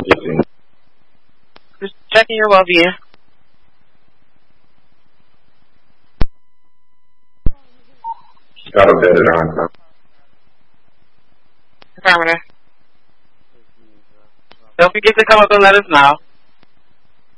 Just checking your well-being. Got to bed it on. Affirmative. Don't forget to come up and let us know.